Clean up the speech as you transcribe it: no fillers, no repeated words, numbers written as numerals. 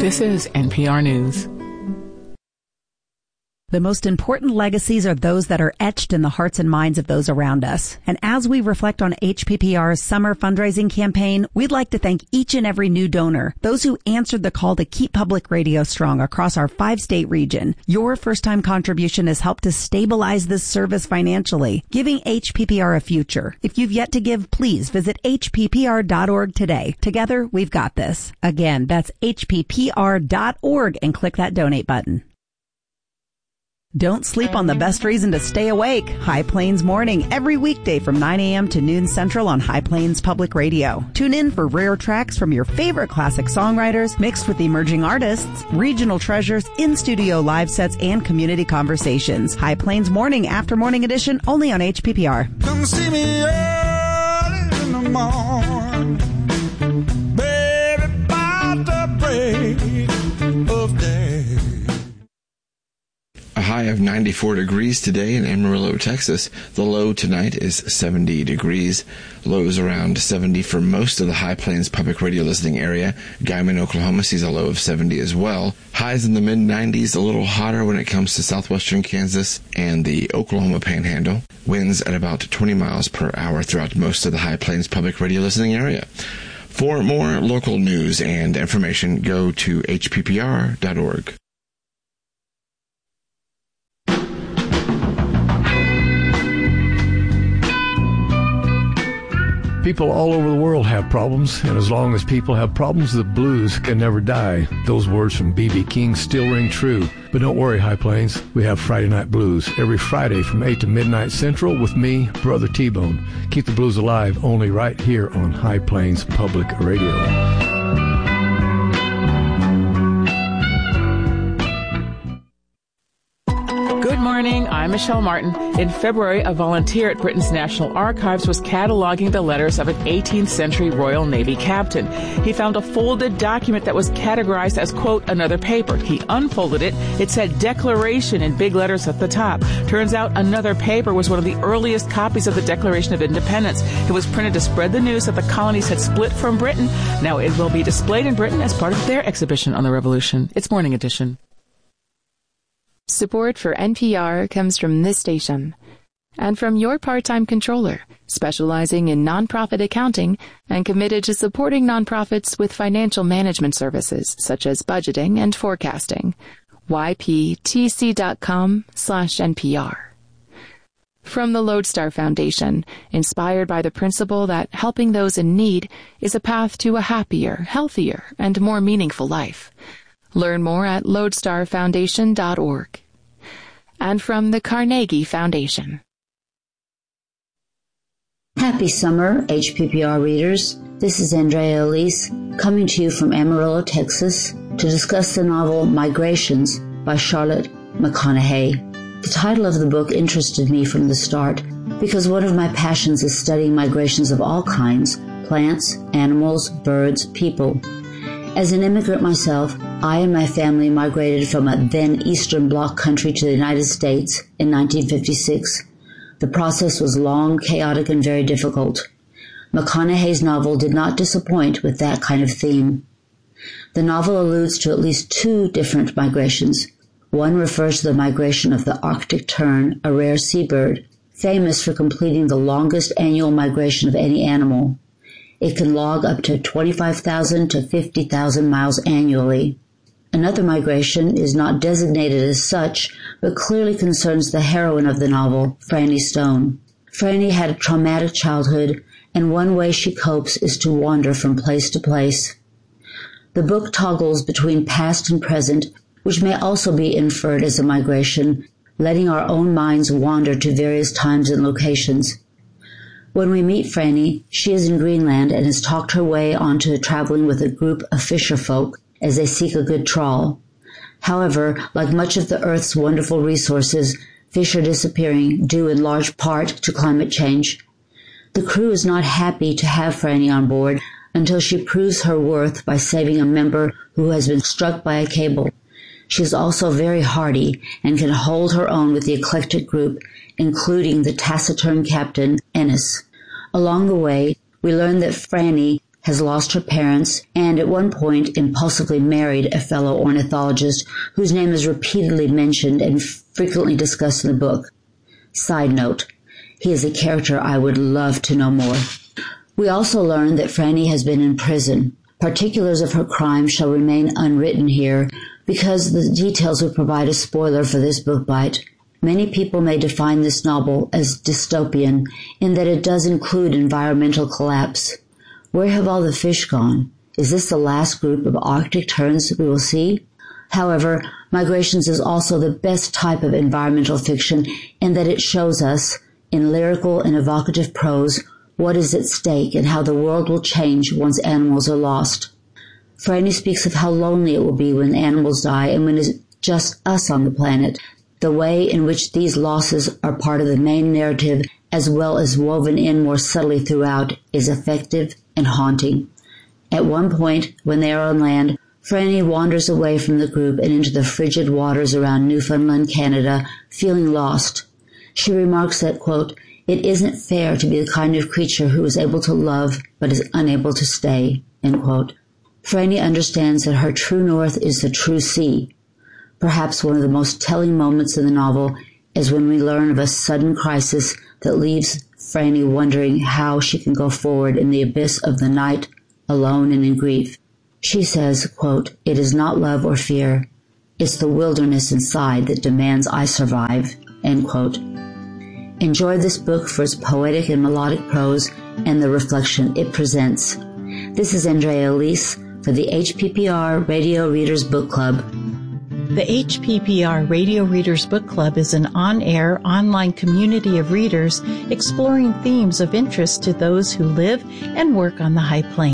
This is NPR News. The most important legacies are those that are etched in the hearts and minds of those around us. And as we reflect on HPPR's summer fundraising campaign, we'd like to thank each and every new donor, those who answered the call to keep public radio strong across our 5-state region. Your first-time contribution has helped to stabilize this service financially, giving HPPR a future. If you've yet to give, please visit hppr.org today. Together, we've got this. Again, that's hppr.org and click that donate button. Don't sleep on the best reason to stay awake. High Plains Morning, every weekday from 9 a.m. to noon Central on High Plains Public Radio. Tune in for rare tracks from your favorite classic songwriters, mixed with emerging artists, regional treasures, in-studio live sets, and community conversations. High Plains Morning, after morning edition, only on HPPR. Come see me early in the morning, baby, about the break of day. A high of 94 degrees today in Amarillo, Texas. The low tonight is 70 degrees. Lows around 70 for most of the High Plains Public Radio listening area. Guyman, Oklahoma sees a low of 70 as well. Highs in the mid-90s, a little hotter when it comes to southwestern Kansas and the Oklahoma Panhandle. Winds at about 20 miles per hour throughout most of the High Plains Public Radio listening area. For more local news and information, go to hppr.org. People all over the world have problems, and as long as people have problems, the blues can never die. Those words from B.B. King still ring true. But don't worry, High Plains, we have Friday Night Blues every Friday from 8 to midnight Central with me, Brother T-Bone. Keep the blues alive only right here on High Plains Public Radio. Good morning, I'm Michelle Martin. In February, a volunteer at Britain's National Archives was cataloging the letters of an 18th century Royal Navy captain. He found a folded document that was categorized as, quote, another paper. He unfolded it. It said Declaration in big letters at the top. Turns out another paper was one of the earliest copies of the Declaration of Independence. It was printed to spread the news that the colonies had split from Britain. Now it will be displayed in Britain as part of their exhibition on the Revolution. It's Morning Edition. Support for NPR comes from this station and from your part-time controller, specializing in nonprofit accounting and committed to supporting nonprofits with financial management services such as budgeting and forecasting. yptc.com/NPR. From the Lodestar Foundation, inspired by the principle that helping those in need is a path to a happier, healthier, and more meaningful life. Learn more at lodestarfoundation.org. And from the Carnegie Foundation. Happy summer, HPPR readers. This is Andrea Elise coming to you from Amarillo, Texas, to discuss the novel Migrations by Charlotte McConaughey. The title of the book interested me from the start because one of my passions is studying migrations of all kinds: plants, animals, birds, people. As an immigrant myself, I and my family migrated from a then Eastern Bloc country to the United States in 1956. The process was long, chaotic, and very difficult. McConaughey's novel did not disappoint with that kind of theme. The novel alludes to at least 2 different migrations. One refers to the migration of the Arctic tern, a rare seabird, famous for completing the longest annual migration of any animal. It can log up to 25,000 to 50,000 miles annually. Another migration is not designated as such, but clearly concerns the heroine of the novel, Franny Stone. Franny had a traumatic childhood, and one way she copes is to wander from place to place. The book toggles between past and present, which may also be inferred as a migration, letting our own minds wander to various times and locations. When we meet Franny, she is in Greenland and has talked her way onto traveling with a group of fisher folk as they seek a good trawl. However, like much of the Earth's wonderful resources, fish are disappearing due in large part to climate change. The crew is not happy to have Franny on board until she proves her worth by saving a member who has been struck by a cable. She is also very hardy and can hold her own with the eclectic group, including the taciturn captain, Ennis. Along the way, we learn that Franny has lost her parents, and at one point impulsively married a fellow ornithologist whose name is repeatedly mentioned and frequently discussed in the book. Side note, he is a character I would love to know more. We also learn that Franny has been in prison. Particulars of her crime shall remain unwritten here because the details would provide a spoiler for this book bite. Many people may define this novel as dystopian in that it does include environmental collapse. Where have all the fish gone? Is this the last group of Arctic terns we will see? However, Migrations is also the best type of environmental fiction in that it shows us, in lyrical and evocative prose, what is at stake and how the world will change once animals are lost. Franny speaks of how lonely it will be when animals die and when it's just us on the planet. The way in which these losses are part of the main narrative, as well as woven in more subtly throughout, is effective and haunting. At one point, when they are on land, Franny wanders away from the group and into the frigid waters around Newfoundland, Canada, feeling lost. She remarks that, quote, "It isn't fair to be the kind of creature who is able to love but is unable to stay," end quote. Franny understands that her true north is the true sea. Perhaps one of the most telling moments in the novel is when we learn of a sudden crisis that leaves Franny wondering how she can go forward in the abyss of the night, alone and in grief. She says, quote, "It is not love or fear. It's the wilderness inside that demands I survive," end quote. Enjoy this book for its poetic and melodic prose and the reflection it presents. This is Andrea Elise for the HPPR Radio Readers Book Club. The HPPR Radio Readers Book Club is an on-air, online community of readers exploring themes of interest to those who live and work on the High Plains.